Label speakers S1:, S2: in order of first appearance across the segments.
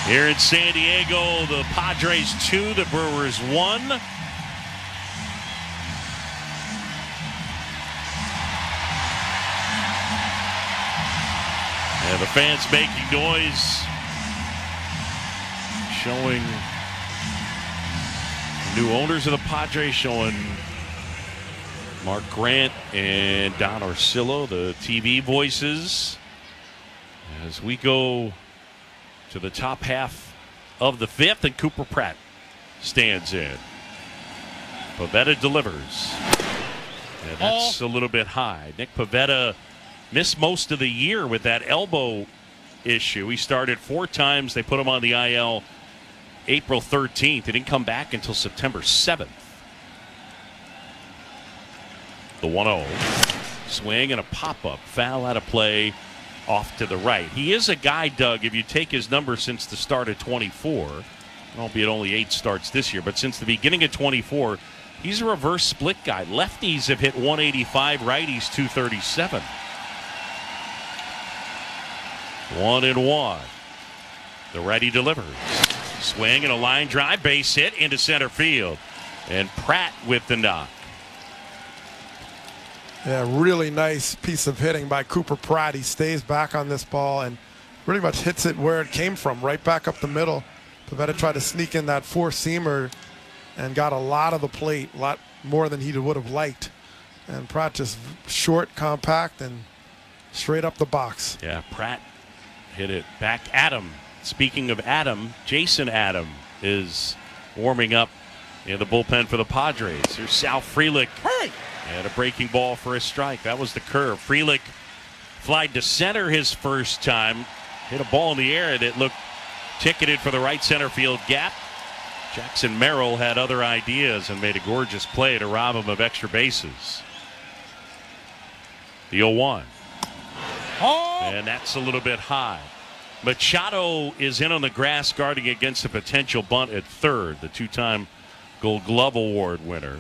S1: Here in San Diego, the Padres 2, the Brewers 1. And the fans making noise, showing new owners of the Padres, showing Mark Grant and Don Orsillo, the TV voices, as we go to the top half of the fifth, and Cooper Pratt stands in. Pivetta delivers. And that's a little bit high. Nick Pivetta missed most of the year with that elbow issue. He started 4 times. They put him on the IL April 13th. He didn't come back until September 7th. The 1-0. Swing and a pop-up. Foul out of play off to the right. He is a guy, Doug, if you take his number since the start of 24, albeit only 8 starts this year, but since the beginning of 24, he's a reverse split guy. Lefties have hit 185, righties 237. 1-1. The righty delivers. Swing and a line drive, base hit into center field. And Pratt with the knock.
S2: Yeah, really nice piece of hitting by Cooper Pratt. He stays back on this ball and pretty much hits it where it came from, right back up the middle. Pivetta tried to sneak in that 4-seamer and got a lot of the plate, a lot more than he would have liked. And Pratt just short, compact, and straight up the box.
S1: Yeah, Pratt hit it back at him. Speaking of Adam, Jason Adam is warming up in the bullpen for the Padres. Here's Sal Frelick. Hey! And a breaking ball for a strike. That was the curve. Frelick flied to center his first time. Hit a ball in the air that looked ticketed for the right center field gap. Jackson Merrill had other ideas and made a gorgeous play to rob him of extra bases. The 0-1. And that's a little bit high. Machado is in on the grass guarding against a potential bunt at third, the 2-time Gold Glove Award winner.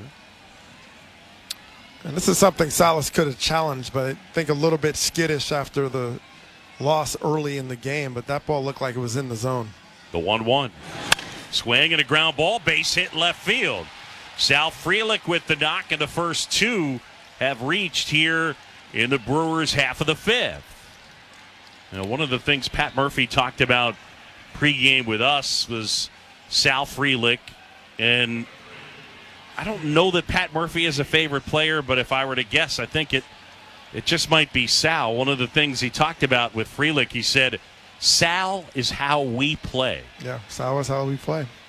S2: And this is something Salas could have challenged, but I think a little bit skittish after the loss early in the game. But that ball looked like it was in the zone.
S1: The 1-1. Swing and a ground ball, base hit left field. Sal Frelick with the knock, and the first 2 have reached here in the Brewers' half of the fifth. Now, one of the things Pat Murphy talked about pregame with us was Sal Frelick, and I don't know that Pat Murphy is a favorite player, but if I were to guess, I think it just might be Sal. One of the things he talked about with Frelick, he said, Sal is how we play.
S2: Yeah, Sal is how we play.